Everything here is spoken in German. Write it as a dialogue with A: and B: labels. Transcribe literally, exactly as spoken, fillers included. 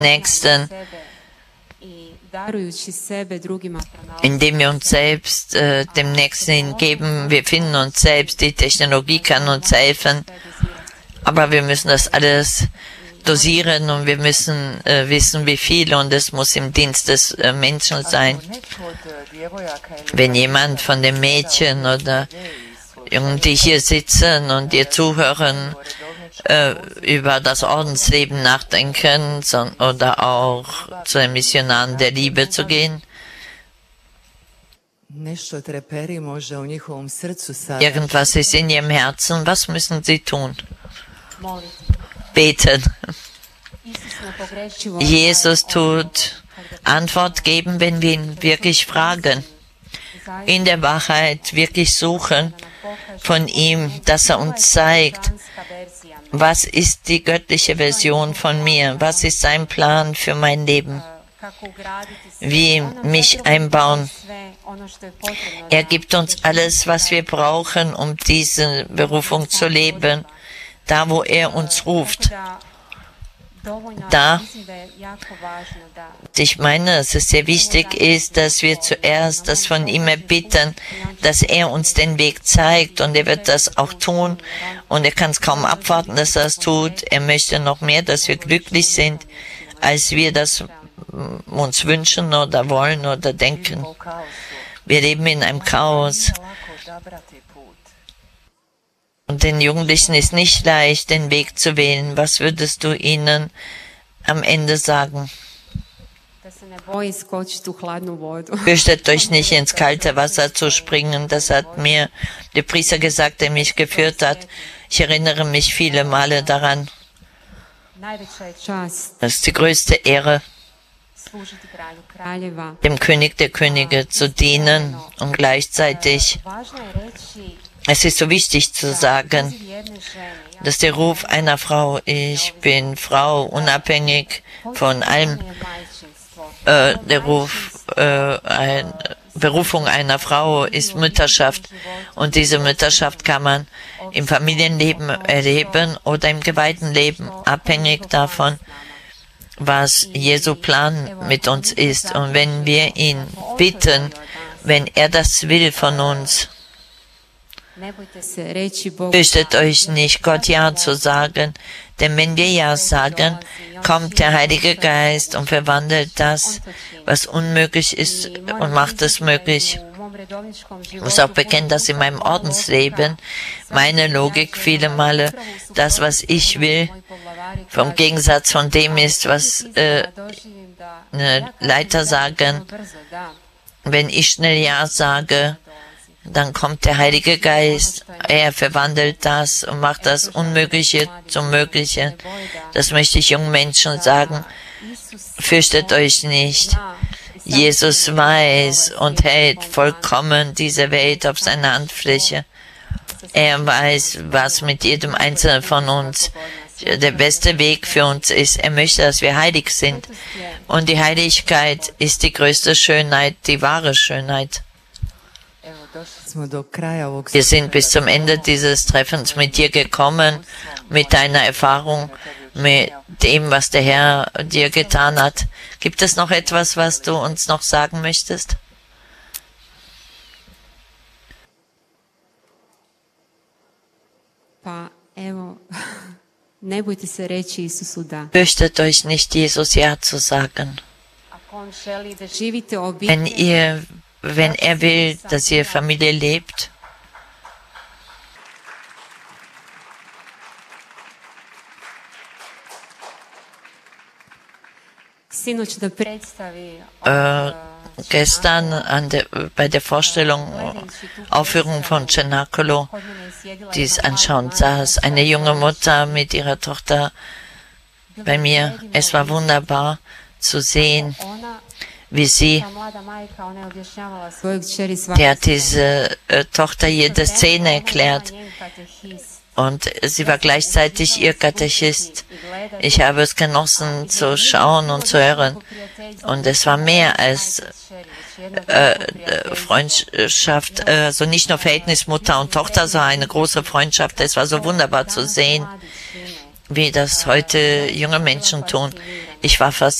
A: Nächsten, indem wir uns selbst äh, dem Nächsten hingeben. Wir finden uns selbst, die Technologie kann uns helfen, aber wir müssen das alles dosieren und wir müssen äh, wissen, wie viel, und es muss im Dienst des äh, Menschen sein. Wenn jemand von den Mädchen oder Jungen, die hier sitzen und dir zuhören, äh, über das Ordensleben nachdenken so, oder auch zu den Missionaren der Liebe zu gehen, irgendwas ist in ihrem Herzen, was müssen sie tun? Beten. Jesus tut Antwort geben, wenn wir ihn wirklich fragen. In der Wahrheit wirklich suchen von ihm, dass er uns zeigt, was ist die göttliche Version von mir, was ist sein Plan für mein Leben, wie mich einbauen. Er gibt uns alles, was wir brauchen, um diese Berufung zu leben, da wo er uns ruft. Da, ich meine, dass es sehr wichtig ist, dass wir zuerst das von ihm erbitten, dass er uns den Weg zeigt, und er wird das auch tun, und er kann es kaum abwarten, dass er das tut. Er möchte noch mehr, dass wir glücklich sind, als wir das uns wünschen oder wollen oder denken. Wir leben in einem Chaos. Und den Jugendlichen ist nicht leicht, den Weg zu wählen. Was würdest du ihnen am Ende sagen? Fürchtet euch nicht, ins kalte Wasser zu springen. Das hat mir der Priester gesagt, der mich geführt hat. Ich erinnere mich viele Male daran. Das ist die größte Ehre, dem König der Könige zu dienen, und gleichzeitig es ist so wichtig zu sagen, dass der Ruf einer Frau, ich bin Frau, unabhängig von allem, äh, der Ruf, äh, ein, Berufung einer Frau ist Mütterschaft, und diese Mütterschaft kann man im Familienleben erleben oder im geweihten Leben, abhängig davon, was Jesu Plan mit uns ist. Und wenn wir ihn bitten, wenn er das will von uns, fürchtet euch nicht, Gott Ja zu sagen, denn wenn wir Ja sagen, kommt der Heilige Geist und verwandelt das, was unmöglich ist, und macht es möglich. Ich muss auch bekennen, dass in meinem Ordensleben meine Logik viele Male das, was ich will, vom Gegensatz von dem ist, was äh, Leiter sagen. Wenn ich schnell Ja sage, dann kommt der Heilige Geist, er verwandelt das und macht das Unmögliche zum Möglichen. Das möchte ich jungen Menschen sagen. Fürchtet euch nicht. Jesus weiß und hält vollkommen diese Welt auf seiner Handfläche. Er weiß, was mit jedem Einzelnen von uns der beste Weg für uns ist. Er möchte, dass wir heilig sind. Und die Heiligkeit ist die größte Schönheit, die wahre Schönheit. Wir sind bis zum Ende dieses Treffens mit dir gekommen, mit deiner Erfahrung, mit dem, was der Herr dir getan hat. Gibt es noch etwas, was du uns noch sagen möchtest? Fürchtet euch nicht, Jesus Ja zu sagen. Wenn ihr Wenn er will, dass ihr Familie lebt, äh, gestern an der, bei der Vorstellung, Aufführung von Cenacolo, die es anschauend saß, eine junge Mutter mit ihrer Tochter bei mir. Es war wunderbar zu sehen, wie sie, die hat diese äh, Tochter jede Szene erklärt, und sie war gleichzeitig ihr Katechist. Ich habe es genossen zu schauen und zu hören, und es war mehr als äh, Freundschaft, also nicht nur Verhältnis Mutter und Tochter, sondern eine große Freundschaft. Es war so wunderbar zu sehen, wie das heute junge Menschen tun. Ich war fast